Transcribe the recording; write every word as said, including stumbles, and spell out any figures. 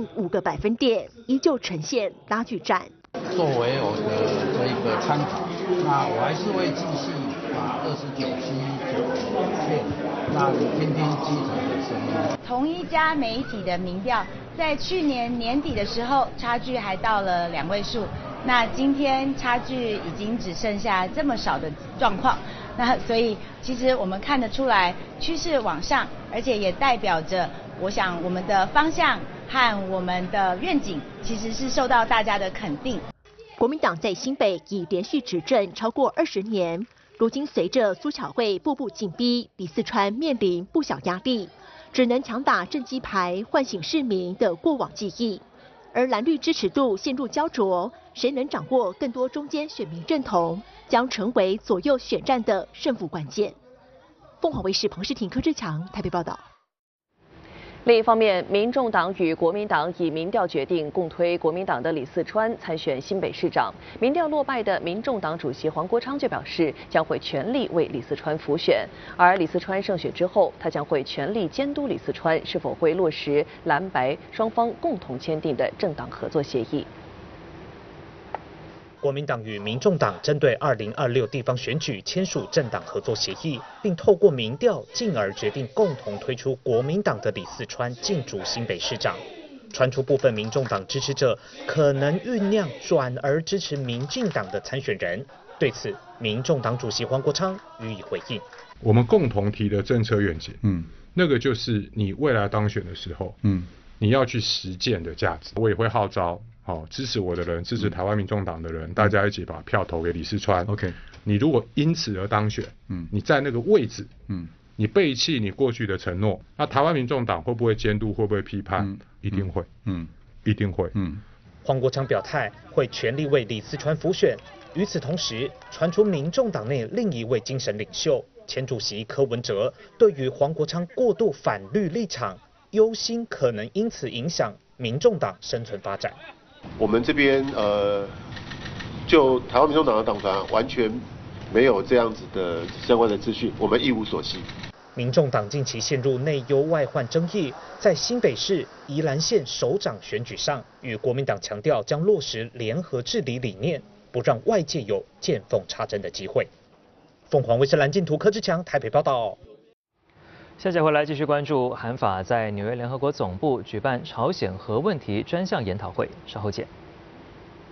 五个百分点，依旧呈现拉锯战。 作为我的这一个参考，那我还是会继续把二十九 C 九片，那听听基层的声音。 同一家媒体的民调，在去年年底的时候，差距还到了两位数。那今天差距已经只剩下这么少的状况，那所以其实我们看得出来趋势往上，而且也代表着，我想我们的方向和我们的愿景其实是受到大家的肯定。 国民党在新北已连续执政超过二十年，如今随着苏巧慧步步紧逼，李四川面临不小压力，只能强打政绩牌，唤醒市民的过往记忆。而蓝绿支持度陷入焦灼，谁能掌握更多中间选民认同，将成为左右选战的胜负关键。凤凰卫视彭世廷、柯志强台北报道。 另一方面，民众党与国民党以民调决定共推国民党的李四川参选新北市长。民调落败的民众党主席黄国昌就表示，将会全力为李四川辅选。而李四川胜选之后，他将会全力监督李四川是否会落实蓝白双方共同签订的政党合作协议。 国民党与民众党针对二零二六地方选举签署政党合作协议，并透过民调进而决定共同推出国民党的李四川竞逐新北市长。传出部分民众党支持者可能酝酿转而支持民进党的参选人。对此，民众党主席黄国昌予以回应： 我们共同提的政策愿景，嗯，那个就是你未来当选的时候，嗯，你要去实践的价值。我也会号召。好，支持我的人，支持台湾民众党的人，嗯、大家一起把票投给李四川。OK， 你如果因此而当选，嗯，你在那个位置，嗯，你背弃你过去的承诺，那台湾民众党会不会监督，会不会批判？嗯、一定会，嗯，一定会，嗯。 黄国昌表态会全力为李四川辅选。与此同时，传出民众党内另一位精神领袖前主席柯文哲对于黄国昌过度反绿立场忧心，可能因此影响民众党生存发展。 我们这边呃，就台湾民众党的党团完全没有这样子的相关的资讯，我们一无所悉。 民众党近期陷入内忧外患争议，在新北市宜兰县首长选举上，与国民党强调将落实联合治理理念，不让外界有见缝插针的机会。凤凰卫视蓝镜图柯志强台北报道。 下节回来继续关注韩法在纽约联合国总部举办朝鲜核问题专项研讨会，稍后见。